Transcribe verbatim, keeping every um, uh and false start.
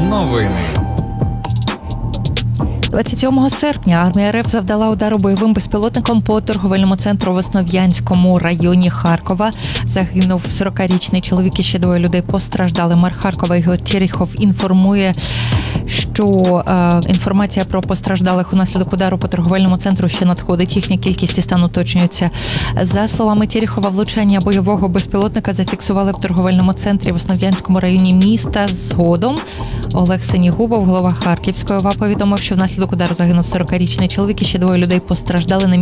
Новини. двадцять сьомого серпня армія РФ завдала удару бойовим безпілотником по торговельному центру в Основ'янському районі Харкова. Загинув сорокарічний чоловік і ще двоє людей постраждали. Мер Харкова Ігор Терехов інформує, що е, інформація про постраждалих унаслідок удару по торговельному центру ще надходить. Їхня кількість і стан уточнюється. За словами Терехова, влучання бойового безпілотника зафіксували в торговельному центрі в Основ'янському районі міста. Згодом Олег Синігубов, голова Харківської ОВА, повідомив, що внаслідок удару загинув сорокарічний чоловік і ще двоє людей постраждали. На